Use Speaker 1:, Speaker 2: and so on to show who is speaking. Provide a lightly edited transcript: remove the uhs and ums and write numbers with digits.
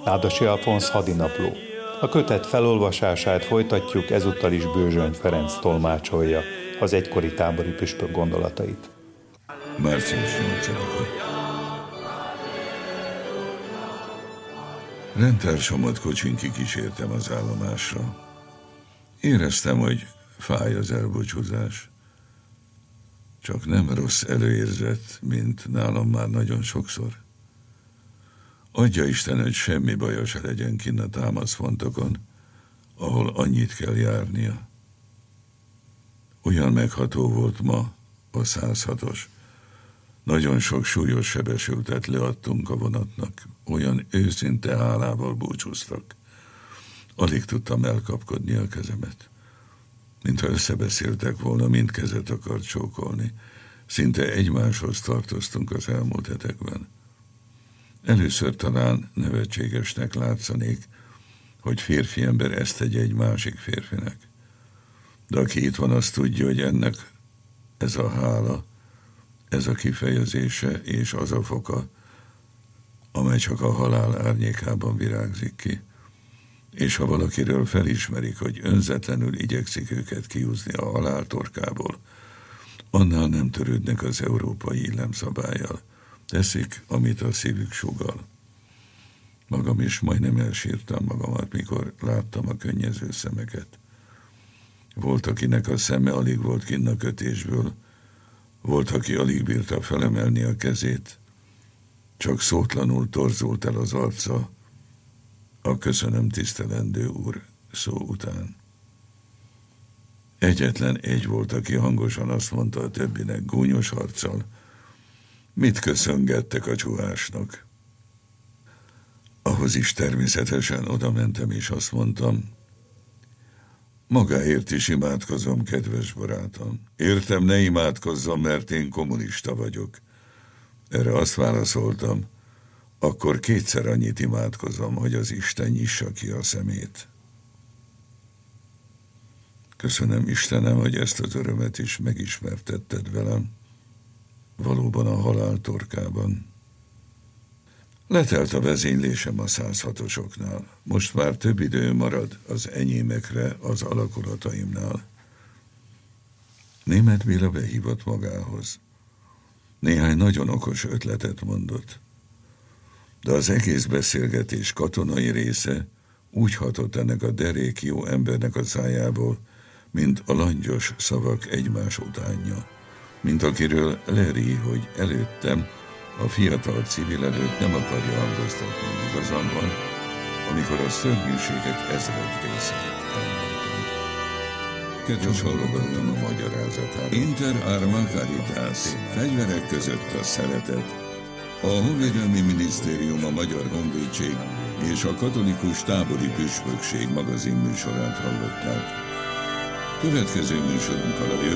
Speaker 1: Nádasi Alfonz hadinapló. A kötet felolvasását folytatjuk, ezúttal is Bőzsöny Ferenc tolmácsolja az egykori tábori püspök gondolatait.
Speaker 2: Március 8-a. Rendtársamat kocsin kikísértem az állomásra. Éreztem, hogy fáj az elbúcsúzás. Csak nem rossz előérzet, mint nálam már nagyon sokszor. Adja Isten, hogy semmi baja se legyen kinn a támaszfontokon, ahol annyit kell járnia. Olyan megható volt ma a 106-os. Nagyon sok súlyos sebesültet leadtunk a vonatnak, olyan őszinte hálával búcsúztak. Alig tudtam elkapkodni a kezemet. Mintha összebeszéltek volna, mind kezet akart csókolni. Szinte egymáshoz tartoztunk az elmúlt hetekben. Először talán nevetségesnek látszanék, hogy férfi ember ezt tegye egy másik férfinek. De aki itt van, azt tudja, hogy ennek ez a hála, ez a kifejezése és az a foka, amely csak a halál árnyékában virágzik ki. És ha valakiről felismerik, hogy önzetlenül igyekszik őket kiúzni a halál torkából, annál nem törődnek az európai illemszabállyal. Teszik, amit a szívük sugall. Magam is majdnem elsírtam magamat, mikor láttam a könnyező szemeket. Volt, akinek a szeme alig volt kinn a kötésből, volt, aki alig bírta felemelni a kezét, csak szótlanul torzult el az arca a köszönöm tisztelendő úr szó után. Egyetlen egy volt, aki hangosan azt mondta a többinek gúnyos arccal: mit köszöngettek a csuhásnak? Ahhoz is természetesen oda mentem, és azt mondtam: magáért is imádkozom, kedves barátom. Értem, ne imádkozzam, mert én kommunista vagyok. Erre azt válaszoltam: akkor kétszer annyit imádkozom, hogy az Isten nyissa ki a szemét. Köszönöm, Istenem, hogy ezt az örömet is megismertetted velem. Valóban a halál torkában. Letelt a vezénylésem a 106-osoknál. Most már több idő marad az enyémekre az alakulataimnál. Németh Béla behívott magához. Néhány nagyon okos ötletet mondott. De az egész beszélgetés katonai része úgy hatott ennek a derék jó embernek a szájából, mint a langyos szavak egymás utánja. Mint akiről leri, hogy előttem a fiatal civil előtt nem akarja hangoztatni, igazam van, amikor a szörnyűségek ezredrészeit elmondtam. Kedves hallgattam a magyarázatát. Inter arma caritas, fegyverek között a szeretet. A Honvédelmi Minisztérium, a Magyar Honvédség és a Katolikus Tábori Püspökség magazin műsorát hallották. Következő műsorunkkal a